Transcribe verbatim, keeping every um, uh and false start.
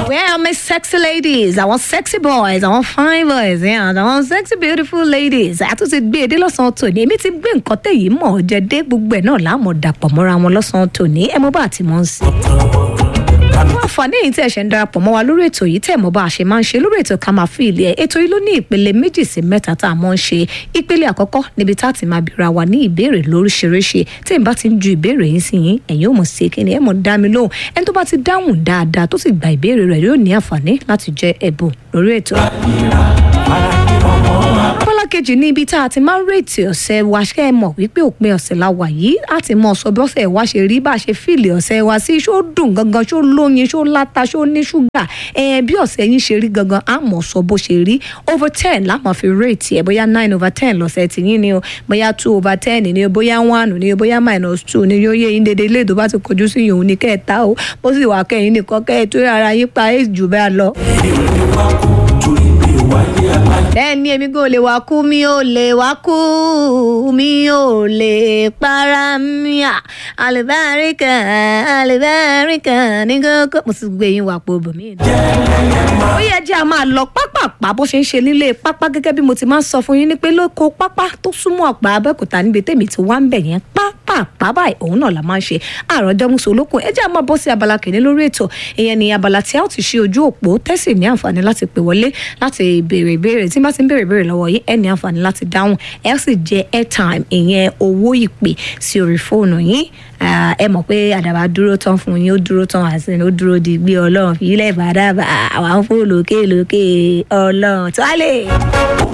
Where are my sexy ladies? I want sexy boys. I want fine boys. Yeah, I want sexy beautiful ladies. A tún ti gbé e dé lọ́sàn-án tòní. Èmi ti gbé nǹkan tẹ̀ yìí mọ̀ jẹ́ dé gbogbo ẹ̀ náà láàmú dàpọ̀ mọ́ra wọn lọ́sàn-án tòní. Ẹ mọ̀ bá àti mọ̀ ń sìn. Àwọn àǹfààní èyí tí ẹ ṣe ń darapọ̀ mọ́ wa lórí ètò yìí tẹ̀ mọ́ bá a ṣe máa ń ṣe lórí ètò ká máa fi ilé ẹ̀. Ètò yìí ló ní ìpele méjì sí mẹ́ta tá a mọ́ ń ṣe. Ìpele àkọ́kọ́ níbi tá a ti máa bèèrè wa ní ìbéèrè lóríṣiríṣi. Tí n bá ti ń ju ìbéèrè yín sí yín, ẹ̀yin ò mọ̀ sí kíni, ẹ̀ mọ̀ dá mi lóhùn. Ẹni tó bá ti dáhùn dáadáa tó sì gba ìbéèrè rẹ̀ yóò ní àǹfààní láti jẹ ẹ̀bùn lórí ètò. Abala kejì ní ibi tá a ti máa ń rètí ọ̀sẹ̀ wa ṣe é mọ̀ wípé òpin ọ̀sẹ̀ la wà yìí á ti mọ ọ̀sọ̀ bí ọ̀sẹ̀ wa ṣe rí bá a ṣe fìlì ọ̀sẹ̀ wa sí ṣó dùn gangan ṣó lóyin ṣó láta ṣó ní ṣúgà ẹ̀ bí ọ̀sẹ̀ yín ṣe rí gangan á mọ̀ sọ bó ṣe rí over ten la máa fi rètí ẹ̀ bóyá nine over ten lọ́sẹ̀ tí yín ni o bóyá two over ten ni o bóyá one ni o bóyá minus two ni yóò yé yín dédé ilé tó bá ti kojú sí yòówù ní kẹta o bó sì wà kẹyìn nìkan kẹ́ ẹ̀ tó ara yín pa ẹ̀ jù bẹ́ẹ̀ lọ. Bẹ́ẹ̀ni èmi kò lè wá kú mi ò lè wá kú mi ò lè para mi à àlùbáríkà àlùbáríkà ní kókó mo sì gbé yín wà pọ̀ bò mí. Ó yẹ jẹ́ a máa lọ pápápá bó ṣe ń ṣe nílé pápá gẹ́gẹ́ bí mo ti máa ń sọ fún yín ní pé lóko pápá tó súnmọ́ ọ̀pá Abẹ́òkúta níbi tèmi tí wá ń bẹ̀ yẹn pápápá báyìí òun náà la máa ń ṣe àròjọ mùsùlùkùn ẹ jẹ́ a máa bọ́ sí abala kìíní lórí ètò ìyẹn ni abala tí a ó ti ṣe ojú òpó tẹ́sí ní àǹfààní láti pè wọlé láti béèrè ìbéèrè tí bá ti ń béèrè ìbéèrè lọ́wọ́ yín ẹ ní àǹfààní láti dáhùn ẹ sì jẹ airtime ìyẹn owó ìpè sí orí fóònù yín ẹ mọ̀ pé àdàbà dúró tán fún yín ó dúró tán àti ó dúró di gbé ọlọ́run fi ilẹ̀ ìbàdàn àwọn fóònù lókè lókè ọlọ́run tó á lè.